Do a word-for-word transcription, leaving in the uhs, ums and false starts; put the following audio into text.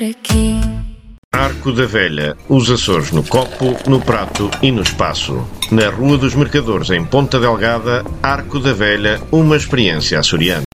aqui. Arco da Velha, os Açores no copo, no prato e no espaço. Na Rua dos Mercadores, em Ponta Delgada, Arco da Velha, uma experiência açoriana.